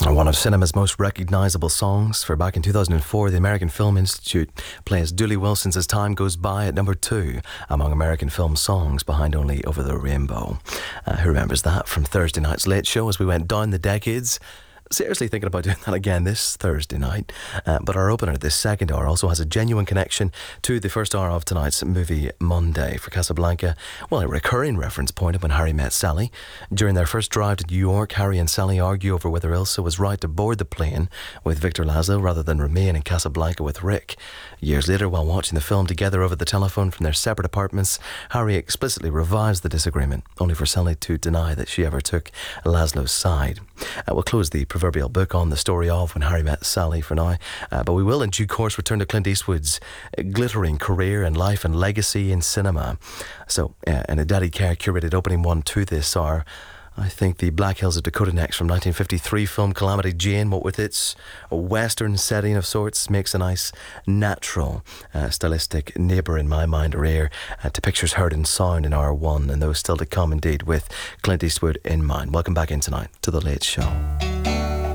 One of cinema's most recognisable songs. For back in 2004, the American Film Institute plays Dooley Wilson's As Time Goes By at number 2 among American film songs, behind only Over the Rainbow. Who remembers that from Thursday night's Late Show as we went down the decades? Seriously thinking about doing that again this Thursday night. But our opener, this second hour, also has a genuine connection to the first hour of tonight's movie Monday. For Casablanca, well, a recurring reference point of When Harry Met Sally. During their first drive to New York, Harry and Sally argue over whether Ilsa was right to board the plane with Victor Laszlo rather than remain in Casablanca with Rick. Years later, while watching the film together over the telephone from their separate apartments, Harry explicitly revives the disagreement, only for Sally to deny that she ever took Laszlo's side. We'll close the proverbial book on the story of When Harry Met Sally for now, but we will in due course return to Clint Eastwood's glittering career and life and legacy in cinema. So, in a Daddy Care curated opening one to this hour, I think the Black Hills of Dakota Next from 1953 film Calamity Jane, what with its western setting of sorts, makes a nice, natural, stylistic neighbour in my mind or ear to pictures heard in sound in hour one, and those still to come indeed, with Clint Eastwood in mind. Welcome back in tonight to The Late Show.